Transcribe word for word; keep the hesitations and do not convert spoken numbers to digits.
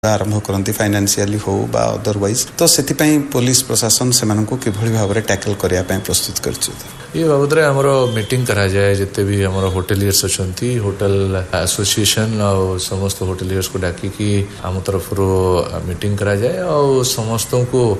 आरंभ करती फाइनेंशियली हो बा अदरवाइज तो से पुलिस प्रशासन से किभली भाव में टैकल करने प्रस्तुत कर ये बाबद आमर मीटिंग करा जाए जिते भी आमर होटेलियर्स अच्छा होटल एसोसिएशन और समस्त होटेलियर्स को डाकिकी आम तरफ मीटिंग करा जाए और समस्त को